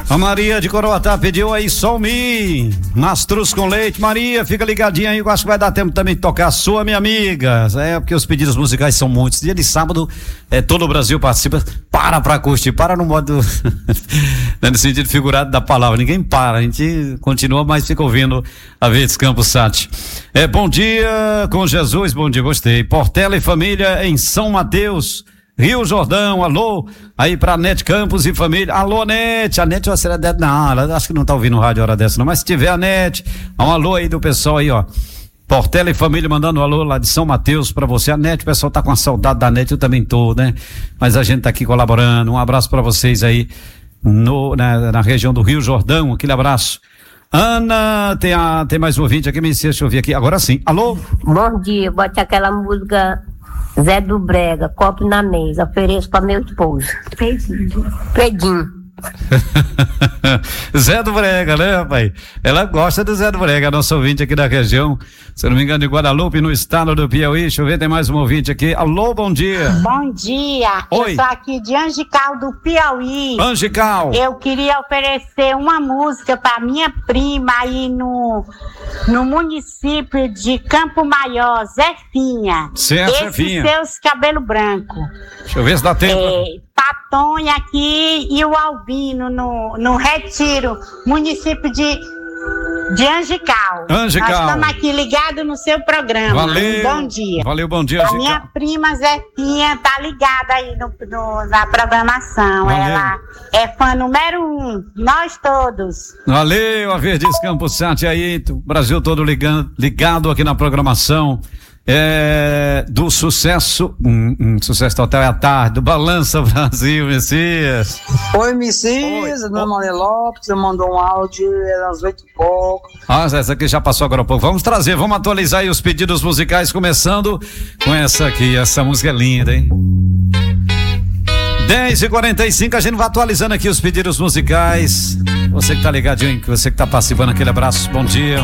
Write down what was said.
A Maria de Coroatá pediu aí Solmi, Mastruz com leite. Maria, fica ligadinha aí, eu acho que vai dar tempo também de tocar a sua, minha amiga. É, porque os pedidos musicais são muitos. Dia de sábado, todo o Brasil participa. Pra curtir, para no modo no sentido figurado da palavra. Ninguém para, a gente continua, mas fica ouvindo a Verdes Campos Sat. Bom dia com Jesus, bom dia, gostei. Portela e família em São Mateus, Rio Jordão, alô, aí pra Nete Campos e família, alô Nete, a Nete, você não, ela acho que não tá ouvindo o rádio hora dessa não, mas se tiver a Nete, um alô aí do pessoal aí, ó, Portela e família mandando um alô lá de São Mateus pra você, a Nete, o pessoal tá com a saudade da Nete, eu também tô, né, mas a gente tá aqui colaborando, um abraço pra vocês aí, na região do Rio Jordão, aquele abraço. Ana, tem mais um ouvinte aqui, deixa eu ver aqui, agora sim, alô? Bom dia, bote aquela música Zé do Brega, copo na mesa, ofereço para meu esposo. Pedinho. Zé do Brega, né, rapaz? Ela gosta do Zé do Brega, nosso ouvinte aqui da região, se eu não me engano, de Guadalupe, no estado do Piauí. Deixa eu ver, tem mais um ouvinte aqui. Alô, bom dia. Bom dia. Oi. Eu sou aqui de Angical do Piauí. Angical. Eu queria oferecer uma música para minha prima aí no município de Campo Maior, Zefinha. Certo, Zefinha. Seus cabelo branco. Deixa eu ver se dá tempo. Patonha aqui e o Albino no Retiro, município de Angical. Nós estamos aqui ligados no seu programa. Valeu. Bom dia. Valeu, bom dia, Angical. A minha prima Zefinha tá ligada aí na programação. Valeu. Ela é fã número 1. Nós todos. Valeu, a Verdes Campos Sat aí, o Brasil todo ligado aqui na programação. Do sucesso, sucesso total é à tarde, do Balança Brasil, Messias. Oi, Messias, Dona Maria Lopes, você mandou um áudio, era às 8 e pouco. Essa aqui já passou agora há pouco. Vamos atualizar aí os pedidos musicais, começando com essa aqui, essa música é linda, hein? 10h45, a gente vai atualizando aqui os pedidos musicais. Você que tá ligadinho, você que tá participando, aquele abraço, bom dia.